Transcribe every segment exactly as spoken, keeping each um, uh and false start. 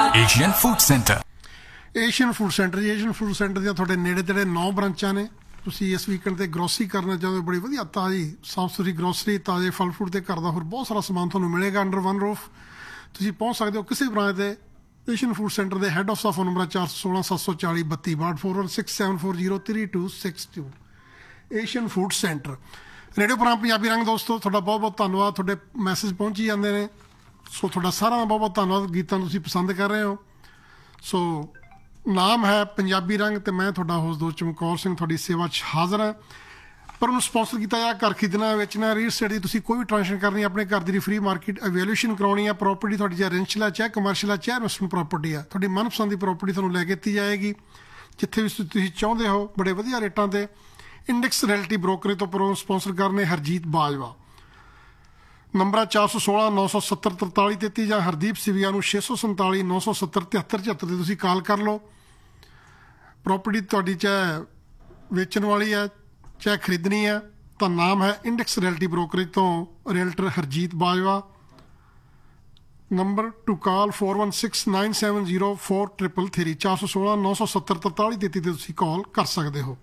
Asian food centre. Asian food centre ਜੀ Asian food centre ਦੀਆਂ ਤੁਹਾਡੇ ਨੇੜੇ ਤੇੜੇ ਨੌ ਬ੍ਰਾਂਚਾਂ ਨੇ। ਤੁਸੀਂ ਇਸ ਵੀਕਐਂਡ ਤੇ ਗਰੋਸਰੀ ਕਰਨਾ ਚਾਹੁੰਦੇ ਹੋ, ਬੜੀ ਵਧੀਆ ਤਾਜ਼ੀ ਸਾਫ਼ ਸੁਥਰੀ ਗਰੋਸਰੀ, ਤਾਜ਼ੇ ਫਲ ਫਰੂਟ ਤੇ ਘਰ ਦਾ ਹੋਰ ਬਹੁਤ ਸਾਰਾ ਸਮਾਨ ਤੁਹਾਨੂੰ ਮਿਲੇਗਾ ਅੰਡਰ ਵਨ ਰੂਫ। ਤੁਸੀਂ ਪਹੁੰਚ ਸਕਦੇ ਹੋ ਕਿਸੇ ਬ੍ਰਾਂਚ ਦੇ। ਏਸ਼ੀਅਨ ਫੂਡ ਸੈਂਟਰ ਦੇ ਹੈੱਡ ਆਫਿਸ ਦਾ ਫੋਨ ਨੰਬਰ ਚਾਰ ਸੌ ਸੋਲਾਂ ਸੱਤ ਸੌ ਚਾਲੀ ਬੱਤੀ ਬਾਹਠ four one six seven four zero three two six to. Asian food centre radio programme Punjabi ਰੰਗ। ਦੋਸਤੋ ਤੁਹਾਡਾ ਬਹੁਤ ਬਹੁਤ ਧੰਨਵਾਦ, ਤੁਹਾਡੇ ਮੈਸੇਜ ਪਹੁੰਚੀ ਜਾਂਦੇ ਨੇ, ਸੋ ਤੁਹਾਡਾ ਸਾਰਿਆਂ ਦਾ ਬਹੁਤ ਬਹੁਤ ਧੰਨਵਾਦ। ਗੀਤਾਂ ਤੁਸੀਂ ਪਸੰਦ ਕਰ ਰਹੇ ਹੋ। ਸੋ ਨਾਮ ਹੈ ਪੰਜਾਬੀ ਰੰਗ ਅਤੇ ਮੈਂ ਤੁਹਾਡਾ ਹੋਸਟ ਦੋਸਤ ਚਮਕੌਰ ਸਿੰਘ ਤੁਹਾਡੀ ਸੇਵਾ 'ਚ ਹਾਜ਼ਰ ਹਾਂ। ਪਰ ਉਹਨੂੰ ਸਪੋਂਸਰ ਕੀਤਾ ਜਾ ਘਰ ਖਰੀਦਣਾ ਵੇਚਣਾ ਰੀਅਲ ਸਟੇਟ ਦੀ ਤੁਸੀਂ ਕੋਈ ਵੀ ਟ੍ਰਾਂਜੈਕਸ਼ਨ ਕਰਨੀ, ਆਪਣੇ ਘਰ ਦੀ ਫ੍ਰੀ ਮਾਰਕੀਟ ਐਵੈਲੂਏਸ਼ਨ ਕਰਾਉਣੀ ਹੈ। ਪ੍ਰੋਪਰਟੀ ਤੁਹਾਡੀ ਚਾਹੇ ਰੈਂਸ਼ੀਅਲ ਹੈ, ਚਾਹੇ ਕਮਰਸ਼ੀਅਲ ਹੈ, ਚਾਹੇ ਇਨਵੈਸਟਮੈਂਟ ਪ੍ਰੋਪਰਟੀ ਹੈ, ਤੁਹਾਡੀ ਮਨਪਸੰਦ ਦੀ ਪ੍ਰੋਪਰਟੀ ਤੁਹਾਨੂੰ ਲੈ ਕੇ ਦਿੱਤੀ ਜਾਏਗੀ ਜਿੱਥੇ ਵੀ ਤੁਸੀਂ ਚਾਹੁੰਦੇ ਹੋ, ਬੜੇ ਵਧੀਆ ਰੇਟਾਂ 'ਤੇ। ਇੰਡੈਕਸ ਰੈਲਟੀ ਬ੍ਰੋਕਰੇਜ ਤੋਂ ਪ੍ਰੋ ਸਪੋਂਸਰ ਕਰਨੇ ਹਰਜੀਤ ਬਾਜਵਾ। ਨੰਬਰ ਚਾਰ ਸੌ ਸੋਲਾਂ ਨੌ ਸੌ ਸੱਤਰ ਤਰਤਾਲੀ ਤੇਤੀ ਜਾਂ ਹਰਦੀਪ ਸਿਵੀਆ ਨੂੰ ਛੇ ਸੌ ਸੰਤਾਲੀ ਨੌ ਸੌ ਸੱਤਰ ਤਿਹੱਤਰ ਚੁਹੱਤਰ 'ਤੇ ਤੁਸੀਂ ਕਾਲ ਕਰ ਲਓ। ਪ੍ਰੋਪਰਟੀ ਤੁਹਾਡੀ ਚਾਹੇ ਵੇਚਣ ਵਾਲੀ ਹੈ ਚਾਹੇ ਖਰੀਦਣੀ ਹੈ ਤਾਂ ਨਾਮ ਹੈ ਇੰਡੈਕਸ ਰੈਲਟੀ ਬ੍ਰੋਕਰੇਜ ਤੋਂ realtor Harjeet Bajwa. Number two ਕਾਲ four one six nine seven zero four triple three ਚਾਰ ਸੌ ਸੋਲਾਂ ਨੌ ਸੌ ਸੱਤਰ ਤਰਤਾਲੀ ਤੇਤੀ 'ਤੇ ਤੁਸੀਂ ਕਾਲ ਕਰ ਸਕਦੇ ਹੋ।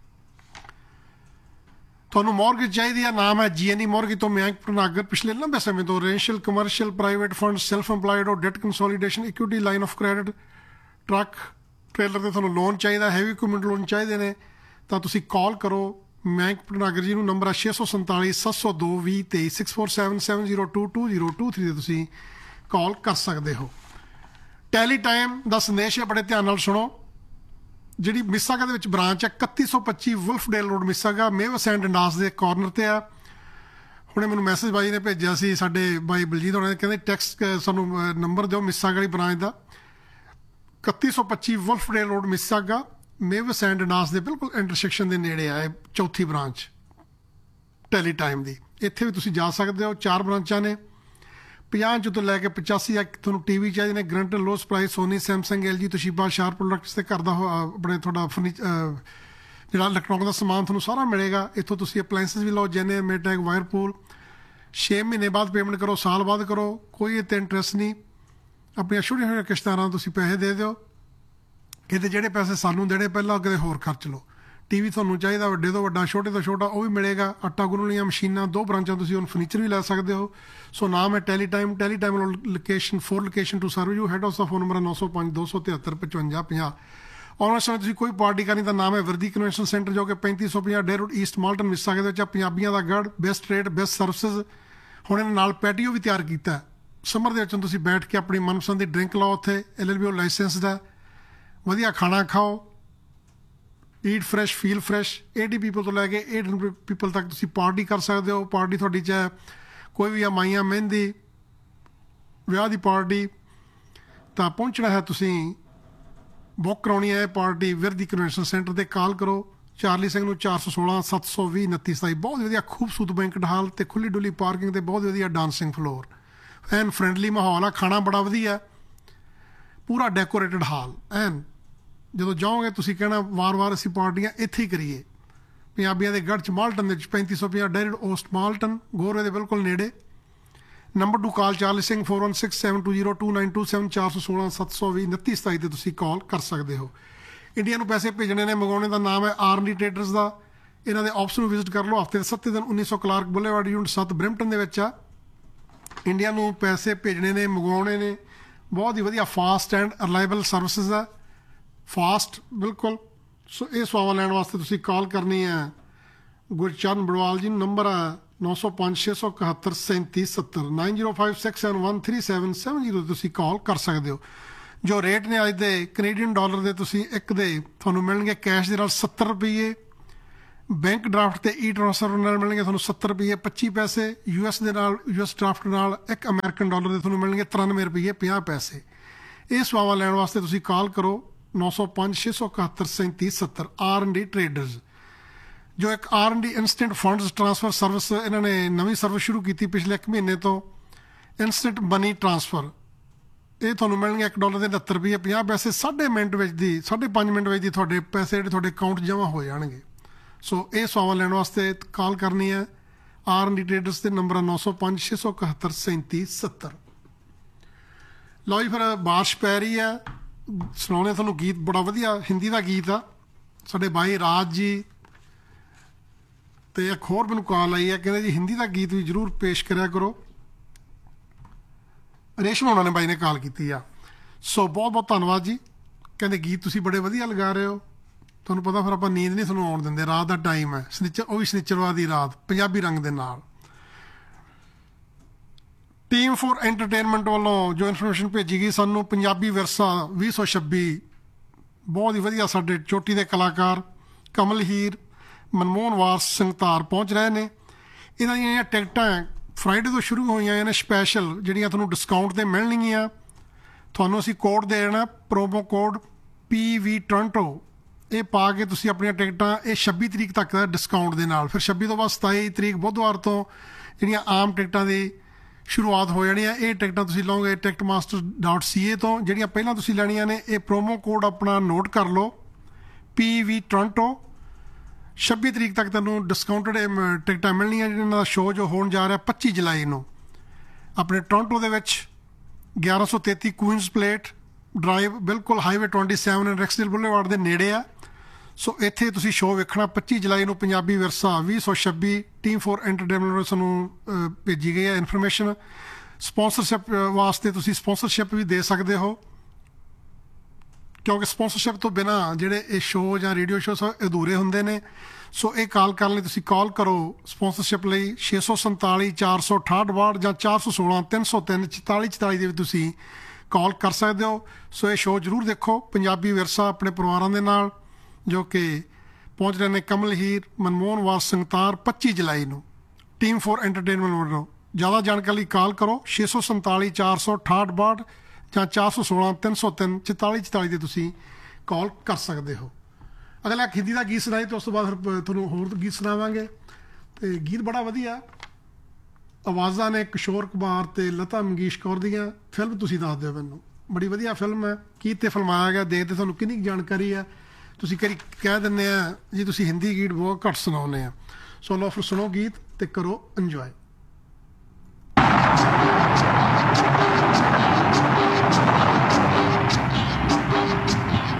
ਤੁਹਾਨੂੰ ਮੌਰਗੇਜ ਚਾਹੀਦੀ ਹੈ, ਨਾਮ ਹੈ ਜੀ ਐਨ ਈ ਮੌਰਗੇਜ ਤੋਂ ਮਯੰਕ ਭਟਨਾਗਰ। ਪਿਛਲੇ ਲੰਬੇ ਸਮੇਂ ਤੋਂ ਰੈਂਸ਼ੀਅਲ commercial private fund self employed ਔਰ that consolidation equity line of credit truck trailer 'ਤੇ ਤੁਹਾਨੂੰ ਲੋਨ ਚਾਹੀਦਾ, ਹੈਵੀ ਇਕੁਇਪਮੈਂਟ ਲੋਨ ਚਾਹੀਦੇ ਨੇ ਤਾਂ ਤੁਸੀਂ ਕਾਲ ਕਰੋ ਮਯੰਕ ਭਟਨਾਗਰ ਜੀ ਨੂੰ। ਨੰਬਰ ਹੈ ਛੇ ਸੌ ਸੰਤਾਲੀ ਸੱਤ ਸੌ ਦੋ ਵੀਹ ਤੇਈ six four seven seven zero two two zero two three 'ਤੇ ਤੁਸੀਂ ਕਾਲ ਕਰ ਸਕਦੇ ਹੋ। ਟੈਲੀ ਟਾਈਮ ਦਾ ਸੰਦੇਸ਼ ਹੈ, ਬੜੇ ਧਿਆਨ ਨਾਲ ਸੁਣੋ। ਜਿਹੜੀ ਮਿਸਾਗਾ ਦੇ ਵਿੱਚ ਬ੍ਰਾਂਚ ਹੈ ਇਕੱਤੀ ਸੌ ਪੱਚੀ ਵੁਲਫਡੇਲ ਰੋਡ ਮਿਸਾਗਾ, ਮੇਵਸ ਐਂਡ ਇੰਡਾਸ ਦੇ ਕਾਰਨਰ 'ਤੇ ਆ। ਹੁਣੇ ਮੈਨੂੰ ਮੈਸੇਜ ਬਾਈ ਨੇ ਭੇਜਿਆ ਸੀ, ਸਾਡੇ ਬਾਈ ਬਲਜੀਤ ਹੋਣਾ ਨੇ, ਕਹਿੰਦੇ ਟੈਕਸਟ ਸਾਨੂੰ ਨੰਬਰ ਦਿਓ ਮਿਸਾਗਾ ਵਾਲੀ ਬ੍ਰਾਂਚ ਦਾ। ਇਕੱਤੀ ਸੌ ਪੱਚੀ ਵੁਲਫਡੇਲ ਰੋਡ ਮਿਸਾਗਾ, ਮੇਵਸ ਐਂਡ ਇੰਡਾਸ ਦੇ ਬਿਲਕੁਲ ਇੰਟਰਸੈਕਸ਼ਨ ਦੇ ਨੇੜੇ ਆ ਇਹ ਚੌਥੀ ਬ੍ਰਾਂਚ ਟੈਲੀ ਟਾਈਮ ਦੀ। ਇੱਥੇ ਵੀ ਤੁਸੀਂ ਜਾ ਸਕਦੇ ਹੋ। ਚਾਰ ਬ੍ਰਾਂਚਾਂ ਨੇ, ਪੰਜਾਹ ਇੰਚ ਤੋਂ ਲੈ ਕੇ ਪਚਾਸੀ ਤੱਕ ਤੁਹਾਨੂੰ ਟੀ ਵੀ ਚਾਹੀਦੇ ਨੇ। Granted loss price Soni Samsung L G ਤੋਸ਼ੀਬਾ sharp products ਤੇ ਘਰ ਦਾ ਆਪਣੇ ਤੁਹਾਡਾ ਫਰਨੀਚਰ ਜਿਹੜਾ ਇਲੈਕਟ੍ਰੋਨਿਕ ਦਾ ਸਮਾਨ ਤੁਹਾਨੂੰ ਸਾਰਾ ਮਿਲੇਗਾ ਇੱਥੋਂ। ਤੁਸੀਂ ਅਪਲਾਇੰਸਿਸ ਵੀ ਲਓ, ਜੈਨੇ ਮੇਟੈਕ ਵਾਇਰਪੂਲ। ਛੇ ਮਹੀਨੇ ਬਾਅਦ ਪੇਮੈਂਟ ਕਰੋ, ਸਾਲ ਬਾਅਦ ਕਰੋ, ਕੋਈ ਇੱਥੇ ਇੰਟਰਸਟ ਨਹੀਂ। ਆਪਣੀਆਂ ਛੋਟੀਆਂ ਛੋਟੀਆਂ ਕਿਸ਼ਤਾਂ ਨਾਲ ਤੁਸੀਂ ਪੈਸੇ ਦੇ ਦਿਓ। ਕਿਤੇ ਜਿਹੜੇ ਪੈਸੇ ਸਾਨੂੰ ਦੇਣੇ ਪਹਿਲਾਂ ਕਿਤੇ ਹੋਰ ਖਰਚ ਲਓ। ਟੀ ਵੀ ਤੁਹਾਨੂੰ ਚਾਹੀਦਾ ਵੱਡੇ ਤੋਂ ਵੱਡਾ, ਛੋਟੇ ਤੋਂ ਛੋਟਾ, ਉਹ ਵੀ ਮਿਲੇਗਾ। ਆਟਾ ਗੁੰਨਣ ਵਾਲੀਆਂ ਮਸ਼ੀਨਾਂ, ਦੋ ਬ੍ਰਾਂਚਾਂ ਤੁਸੀਂ ਹੁਣ ਫਰਨੀਚਰ ਵੀ ਲੈ ਸਕਦੇ ਹੋ। ਸੋ ਨਾਮ ਹੈ Tally time. Tally time location four location to serve you. Head office the phone number ਨੌ ਸੌ ਪੰਜ ਦੋ ਸੌ ਤਿਹੱਤਰ ਪਚਵੰਜਾ ਪੰਜਾਹ। ਆਉਣ ਸਮੇਂ ਤੁਸੀਂ ਕੋਈ ਪਾਰਟੀ ਕਰਨੀ ਤਾਂ ਨਾਮ ਹੈ ਵਰਦੀ ਕਨਵੈਨਸ਼ਨ ਸੈਂਟਰ, ਜੋ ਕਿ ਪੈਂਤੀ ਸੌ ਪੰਜਾਹ ਡੇ ਰੋਡ ਈਸਟ ਮਾਲਟਨ ਮਿਸਾਗੇ ਦੇ ਵਿੱਚ ਆ। ਪੰਜਾਬੀਆਂ ਦਾ ਗੜ, ਬੈਸਟ ਰੇਟ, ਬੈਸਟ ਸਰਵਿਸਿਜ਼। ਹੁਣ ਇਹਨਾਂ ਨਾਲ ਪੈਟੀਓ ਵੀ ਤਿਆਰ ਕੀਤਾ। ਸਮਰ ਦੇ ਵਿੱਚ ਤੁਸੀਂ ਬੈਠ ਕੇ ਆਪਣੀ ਮਨਪਸੰਦ ਦੀ ਡਰਿੰਕ ਲਾਓ ਉੱਥੇ, L L B O licence ਦਾ, ਵਧੀਆ ਖਾਣਾ ਖਾਓ। Eat fresh feel fresh. Eighty people ਤੋਂ ਲੈ ਕੇ ਏਟ ਹੰਡਰਡ ਪੀਪਲ ਤੱਕ ਤੁਸੀਂ ਪਾਰਟੀ ਕਰ ਸਕਦੇ ਹੋ। ਪਾਰਟੀ ਤੁਹਾਡੀ ਚਾਹੇ ਕੋਈ ਵੀ ਆ, ਮਾਈਆਂ, ਮਹਿੰਦੀ, ਵਿਆਹ ਦੀ ਪਾਰਟੀ, ਤਾਂ ਪਹੁੰਚਣਾ ਹੈ ਤੁਸੀਂ, ਬੁੱਕ ਕਰਾਉਣੀ ਹੈ ਪਾਰਟੀ ਵਿਰਦੀ ਕਨਵੈਨਸ਼ਨ ਸੈਂਟਰ 'ਤੇ ਕਾਲ ਕਰੋ ਚਾਰਲੀ ਸਿੰਘ ਨੂੰ ਚਾਰ ਸੌ ਸੋਲਾਂ ਸੱਤ ਸੌ ਵੀਹ ਉਨੱਤੀ ਸਤਾਈ। ਬਹੁਤ ਵਧੀਆ ਖੂਬਸੂਰਤ ਬੈਂਕਟ ਹਾਲ ਅਤੇ ਖੁੱਲ੍ਹੀ ਡੁੱਲੀ ਪਾਰਕਿੰਗ ਅਤੇ ਬਹੁਤ ਵਧੀਆ ਡਾਂਸਿੰਗ ਫਲੋਰ, ਐਨ ਫਰੈਂਡਲੀ ਮਾਹੌਲ ਆ। ਖਾਣਾ ਬੜਾ ਵਧੀਆ, ਪੂਰਾ ਡੈਕੋਰੇਟਡ ਹਾਲ ਐਨ। ਜਦੋਂ ਜਾਓਗੇ ਤੁਸੀਂ ਕਹਿਣਾ ਵਾਰ ਵਾਰ ਅਸੀਂ ਪਾਰਟੀਆਂ ਇੱਥੇ ਹੀ ਕਰੀਏ। ਪੰਜਾਬੀਆਂ ਦੇ ਗੜ੍ਹ 'ਚ ਮਾਲਟਨ ਦੇ ਵਿੱਚ ਪੈਂਤੀ ਸੌ ਪੰਜਾਹ ਡੈਰਿਡ ਓਸਟ ਮਾਲਟਨ, ਗੋਰਵੇ ਦੇ ਬਿਲਕੁਲ ਨੇੜੇ। Number two call Charlie Singh four one six seven two zero two nine to seven ਚਾਰ ਸੌ ਸੋਲਾਂ ਸੱਤ ਸੌ ਵੀਹ ਉਨੱਤੀ ਸਤਾਈ 'ਤੇ ਤੁਸੀਂ ਕਾਲ ਕਰ ਸਕਦੇ ਹੋ। ਇੰਡੀਆ ਨੂੰ ਪੈਸੇ ਭੇਜਣੇ ਨੇ, ਮੰਗਵਾਉਣੇ ਦਾ ਨਾਮ ਹੈ ਆਰ ਐਂਡ ਡੀ ਟ੍ਰੇਡਰਸ ਦਾ। ਇਹਨਾਂ ਦੇ ਆਫਿਸ ਨੂੰ ਵਿਜ਼ਿਟ ਕਰ ਲਓ। ਹਫ਼ਤੇ ਦੇ ਸੱਤੇ ਦਿਨ ਉੱਨੀ ਸੌ ਕਲਾਰਕ ਬੁੱਲੇਵਾਰਡ ਯੂਨਿਟ ਸੱਤ ਬ੍ਰੈਂਪਟਨ ਦੇ ਵਿੱਚ ਆ। ਇੰਡੀਆ ਨੂੰ ਪੈਸੇ ਭੇਜਣੇ ਨੇ, ਮੰਗਵਾਉਣੇ ਨੇ, ਬਹੁਤ ਹੀ ਵਧੀਆ ਫਾਸਟ ਐਂਡ ਰਿਲਾਇਬਲ ਸਰਵਿਸਿਜ਼ ਆ, ਫਾਸਟ ਬਿਲਕੁਲ। ਸੋ ਇਹ ਸੇਵਾ ਲੈਣ ਵਾਸਤੇ ਤੁਸੀਂ ਕਾਲ ਕਰਨੀ ਹੈ ਗੁਰਚਰਨ ਬੜਵਾਲ ਜੀ ਨੂੰ। ਨੰਬਰ ਹੈ ਨੌ ਸੌ ਪੰਜ ਛੇ ਸੌ ਇਕਹੱਤਰ ਸੈਂਤੀ ਸੱਤਰ nine zero five six seven one three seven seven zero ਤੁਸੀਂ ਕਾਲ ਕਰ ਸਕਦੇ ਹੋ। ਜੋ ਰੇਟ ਨੇ ਅੱਜ ਦੇ ਕੈਨੇਡੀਅਨ ਡਾਲਰ ਦੇ, ਤੁਸੀਂ ਇੱਕ ਦੇ ਤੁਹਾਨੂੰ ਮਿਲਣਗੇ ਕੈਸ਼ ਦੇ ਨਾਲ ਸੱਤਰ ਰੁਪਈਏ, ਬੈਂਕ ਡਰਾਫਟ ਤੇ ਈ ਟ੍ਰਾਂਸਫਰ ਨਾਲ ਮਿਲਣਗੇ ਤੁਹਾਨੂੰ ਸੱਤਰ ਰੁਪਈਏ ਪੱਚੀ ਪੈਸੇ, ਯੂ ਐਸ ਦੇ ਨਾਲ ਯੂ ਐਸ ਡਰਾਫਟ ਨਾਲ ਇੱਕ ਅਮਰੀਕਨ ਡਾਲਰ ਦੇ ਤੁਹਾਨੂੰ ਮਿਲਣਗੇ ਤਰਾਨਵੇਂ ਰੁਪਈਏ ਪੰਜਾਹ ਪੈਸੇ। ਇਹ ਸੇਵਾਵਾਂ ਲੈਣ ਵਾਸਤੇ ਤੁਸੀਂ ਕਾਲ ਕਰੋ ਨੌ ਸੌ ਪੰਜ ਛੇ ਸੌ ਇਕਹੱਤਰ ਸੈਂਤੀ ਸੱਤਰ। ਆਰ ਐਂਡ ਡੀ ਟ੍ਰੇਡਰਸ, ਜੋ ਇੱਕ R and D instant funds transfer service ਇਹਨਾਂ ਨੇ ਨਵੀਂ ਸਰਵਿਸ ਸ਼ੁਰੂ ਕੀਤੀ ਪਿਛਲੇ ਇੱਕ ਮਹੀਨੇ ਤੋਂ। ਇੰਸਟੈਂਟ ਮਨੀ ਟ੍ਰਾਂਸਫਰ, ਇਹ ਤੁਹਾਨੂੰ ਮਿਲਣਗੇ ਇੱਕ ਡਾਲਰ ਦੇ ਉਣੱਤਰ ਰੁਪਈਏ ਪੰਜਾਹ ਪੈਸੇ। ਸਾਢੇ ਮਿੰਟ ਵਿੱਚ ਦੀ ਸਾਢੇ ਪੰਜ ਮਿੰਟ ਵਿੱਚ ਦੀ ਤੁਹਾਡੇ ਪੈਸੇ ਜਿਹੜੇ ਤੁਹਾਡੇ ਅਕਾਊਂਟ ਜਮ੍ਹਾਂ ਹੋ ਜਾਣਗੇ। ਸੋ ਇਹ ਸੇਵਾਵਾਂ ਲੈਣ ਵਾਸਤੇ ਕਾਲ ਕਰਨੀ ਹੈ ਆਰ ਐਂਡ ਡੀ ਟ੍ਰੇਡਰਸ ਦੇ। ਨੰਬਰ ਨੌ ਸੌ ਪੰਜ ਛੇ ਸੌ ਇਕਹੱਤਰ ਸੈਂਤੀ ਸੱਤਰ। ਲਓ ਜੀ, ਫਿਰ ਬਾਰਿਸ਼ ਪੈ ਰਹੀ ਹੈ, ਸੁਣਾਉਣੇ ਤੁਹਾਨੂੰ ਗੀਤ ਬੜਾ ਵਧੀਆ ਹਿੰਦੀ ਦਾ ਗੀਤ ਆ। ਸਾਡੇ ਬਾਈ ਰਾਜ ਜੀ ਤੇ ਇੱਕ ਹੋਰ ਮੈਨੂੰ ਕਾਲ ਆਈ ਹੈ, ਕਹਿੰਦੇ ਜੀ ਹਿੰਦੀ ਦਾ ਗੀਤ ਵੀ ਜ਼ਰੂਰ ਪੇਸ਼ ਕਰਿਆ ਕਰੋ। ਰੇਸ਼ਮ ਹੋਣਾ ਨੇ ਬਾਈ ਨੇ ਕਾਲ ਕੀਤੀ ਆ, ਸੋ ਬਹੁਤ ਬਹੁਤ ਧੰਨਵਾਦ ਜੀ। ਕਹਿੰਦੇ ਗੀਤ ਤੁਸੀਂ ਬੜੇ ਵਧੀਆ ਲਗਾ ਰਹੇ ਹੋ। ਤੁਹਾਨੂੰ ਪਤਾ ਫਿਰ ਆਪਾਂ ਨੀਂਦ ਨਹੀਂ ਤੁਹਾਨੂੰ ਆਉਣ ਦਿੰਦੇ, ਰਾਤ ਦਾ ਟਾਈਮ ਹੈ, ਸਨਿਚਰ ਉਹ ਵੀ ਸਨਿਚਰਵਾਰ ਦੀ ਰਾਤ ਪੰਜਾਬੀ ਰੰਗ ਦੇ ਨਾਲ। ਟੀਮ ਫੋਰ ਐਂਟਰਟੇਨਮੈਂਟ ਵੱਲੋਂ ਜੋ ਇਨਫੋਰਮੇਸ਼ਨ ਭੇਜੀ ਗਈ ਸਾਨੂੰ, ਪੰਜਾਬੀ ਵਿਰਸਾ ਵੀਹ ਸੌ ਛੱਬੀ ਬਹੁਤ ਹੀ ਵਧੀਆ ਸਾਡੇ ਚੋਟੀ ਦੇ ਕਲਾਕਾਰ ਕਮਲ ਹੀਰ, ਮਨਮੋਹਨ ਵਾਰਸ ਸੰਗਤਾਰ ਪਹੁੰਚ ਰਹੇ ਨੇ। ਇਹਨਾਂ ਦੀਆਂ ਟਿਕਟਾਂ ਫਰਾਈਡੇ ਤੋਂ ਸ਼ੁਰੂ ਹੋਈਆਂ ਨੇ ਸਪੈਸ਼ਲ, ਜਿਹੜੀਆਂ ਤੁਹਾਨੂੰ ਡਿਸਕਾਊਂਟ 'ਤੇ ਮਿਲਣਗੀਆਂ। ਤੁਹਾਨੂੰ ਅਸੀਂ ਕੋਡ ਦੇ ਦੇਣਾ, ਪ੍ਰੋਮੋ ਕੋਡ ਪੀ ਵੀ ਟੋਰਾਂਟੋ। ਇਹ ਪਾ ਕੇ ਤੁਸੀਂ ਆਪਣੀਆਂ ਟਿਕਟਾਂ ਇਹ ਛੱਬੀ ਤਰੀਕ ਤੱਕ ਦਾ ਡਿਸਕਾਊਂਟ ਦੇ ਨਾਲ, ਫਿਰ ਛੱਬੀ ਤੋਂ ਬਾਅਦ ਸਤਾਈ ਤਰੀਕ ਬੁੱਧਵਾਰ ਤੋਂ ਜਿਹੜੀਆਂ ਆਮ ਟਿਕਟਾਂ ਦੀ ਸ਼ੁਰੂਆਤ ਹੋ ਜਾਣੀ ਹੈ। ਇਹ ਟਿਕਟਾਂ ਤੁਸੀਂ ਲਓਗੇ ਟਿਕਟ ਮਾਸਟਰ ਡਾਟ ਸੀ ਏ ਤੋਂ। ਜਿਹੜੀਆਂ ਪਹਿਲਾਂ ਤੁਸੀਂ ਲੈਣੀਆਂ ਨੇ, ਇਹ ਪ੍ਰੋਮੋ ਕੋਡ ਆਪਣਾ ਨੋਟ ਕਰ ਲਓ, ਪੀ ਵੀ ਟੋਰਾਂਟੋ। ਛੱਬੀ ਤਰੀਕ ਤੱਕ ਤੁਹਾਨੂੰ ਡਿਸਕਾਊਂਟਡ ਟਿਕਟਾਂ ਮਿਲਣੀਆਂ। ਜਿਹਨਾਂ ਦਾ ਸ਼ੋਅ ਜੋ ਹੋਣ ਜਾ ਰਿਹਾ ਪੱਚੀ ਜੁਲਾਈ ਨੂੰ ਆਪਣੇ ਟੋਰਾਂਟੋ ਦੇ ਵਿੱਚ, ਗਿਆਰਾਂ ਸੌ ਤੇਤੀ ਕੁਈਨਸ ਪਲੇਟ ਡਰਾਈਵ, ਬਿਲਕੁਲ highway twenty seven Rexdale boulevard ਦੇ ਨੇੜੇ ਆ। ਸੋ ਇੱਥੇ ਤੁਸੀਂ ਸ਼ੋਅ ਵੇਖਣਾ ਪੱਚੀ ਜੁਲਾਈ ਨੂੰ। ਪੰਜਾਬੀ ਵਿਰਸਾ ਵੀਹ ਸੌ ਛੱਬੀ ਟੀਮ ਫੋਰ ਐਂਟਰਟੇਨਮੈਂਟ ਵੱਲੋਂ ਸਾਨੂੰ ਭੇਜੀ ਗਈ ਹੈ ਇਨਫੋਰਮੇਸ਼ਨ। ਸਪੋਂਸਰਸ਼ਿਪ ਵਾਸਤੇ ਤੁਸੀਂ ਸਪੋਂਸਰਸ਼ਿਪ ਵੀ ਦੇ ਸਕਦੇ ਹੋ, ਕਿਉਂਕਿ ਸਪੋਂਸਰਸ਼ਿਪ ਤੋਂ ਬਿਨਾਂ ਜਿਹੜੇ ਇਹ ਸ਼ੋਅ ਜਾਂ ਰੇਡੀਓ ਸ਼ੋਅ ਸਭ ਅਧੂਰੇ ਹੁੰਦੇ ਨੇ। ਸੋ ਇਹ ਕਾਲ ਕਰਨ ਲਈ ਤੁਸੀਂ ਕਾਲ ਕਰੋ ਸਪੋਂਸਰਸ਼ਿਪ ਲਈ ਛੇ ਸੌ ਸੰਤਾਲੀ ਚਾਰ ਸੌ ਅਠਾਹਠ ਬਾਹਠ ਜਾਂ ਚਾਰ ਸੌ ਸੋਲਾਂ ਤਿੰਨ ਸੌ ਤਿੰਨ ਚੁਤਾਲੀ ਚੁਤਾਲੀ ਦੇ ਵਿੱਚ ਤੁਸੀਂ ਕਾਲ ਕਰ ਸਕਦੇ ਹੋ। ਸੋ ਇਹ ਸ਼ੋਅ ਜ਼ਰੂਰ ਦੇਖੋ, ਪੰਜਾਬੀ ਵਿਰਸਾ ਆਪਣੇ ਪਰਿਵਾਰਾਂ ਦੇ ਨਾਲ, ਜੋ ਕਿ ਪਹੁੰਚ ਰਹੇ ਨੇ ਕਮਲ ਹੀਰ, ਮਨਮੋਹਨ ਵਾਸ ਸੰਗਤਾਰ ਪੱਚੀ ਜੁਲਾਈ ਨੂੰ ਟੀਮ ਫੋਰ ਐਂਟਰਟੇਨਮੈਂਟ ਵੱਲੋਂ। ਜ਼ਿਆਦਾ ਜਾਣਕਾਰੀ ਲਈ ਕਾਲ ਕਰੋ ਛੇ ਸੌ ਸੰਤਾਲੀ ਚਾਰ ਸੌ ਅਠਾਹਠ ਬਾਹਠ ਜਾਂ ਚਾਰ ਸੌ ਸੋਲਾਂ ਤਿੰਨ ਸੌ ਤਿੰਨ ਚੁਤਾਲੀ ਚੁਤਾਲੀ 'ਤੇ ਤੁਸੀਂ ਕਾਲ ਕਰ ਸਕਦੇ ਹੋ। ਅਗਲਾ ਹਿੰਦੀ ਦਾ ਗੀਤ ਸੁਣਾਈ ਤੇ ਉਸ ਤੋਂ ਬਾਅਦ ਫਿਰ ਤੁਹਾਨੂੰ ਹੋਰ ਗੀਤ ਸੁਣਾਵਾਂਗੇ। ਅਤੇ ਗੀਤ ਬੜਾ ਵਧੀਆ, ਆਵਾਜ਼ਾਂ ਨੇ ਕਿਸ਼ੋਰ ਕੁਮਾਰ ਅਤੇ ਲਤਾ ਮੰਗੇਸ਼ਕਰ ਦੀਆਂ। ਫਿਲਮ ਤੁਸੀਂ ਦੱਸ ਦਿਓ ਮੈਨੂੰ, ਬੜੀ ਵਧੀਆ ਫਿਲਮ ਹੈ, ਕੀ ਤੇ ਫਿਲਮਾਇਆ ਗਿਆ, ਦੇਖਦੇ ਤੁਹਾਨੂੰ ਕਿੰਨੀ ਜਾਣਕਾਰੀ ਹੈ। ਤੁਸੀਂ ਕਰੀ ਕਹਿ ਦਿੰਦੇ ਆ ਜੀ ਤੁਸੀਂ ਹਿੰਦੀ ਗੀਤ ਬਹੁਤ ਘੱਟ ਸੁਣਾਉਂਦੇ ਆ। ਸੋ ਲਓ ਫਿਰ ਸੁਣੋ ਗੀਤ ਅਤੇ ਕਰੋ ਇੰਜੋਏ।